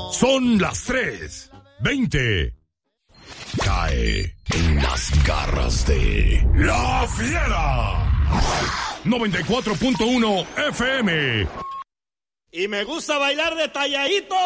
Son las 3:20. Cae en las garras de La Fiera. 94.1 FM. Y me gusta bailar detalladito.